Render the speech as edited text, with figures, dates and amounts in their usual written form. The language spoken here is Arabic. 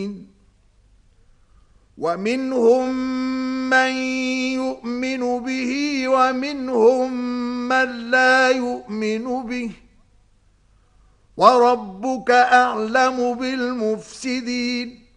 ومنهم من يؤمن به ومنهم من لا يؤمن به وربك أعلم بالمفسدين